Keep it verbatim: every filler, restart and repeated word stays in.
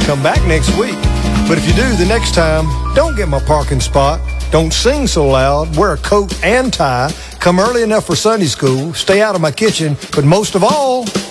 come back next week. But if you do, the next time, don't get my parking spot. Don't sing so loud. Wear a coat and tie. Come early enough for Sunday school. Stay out of my kitchen. But most of all,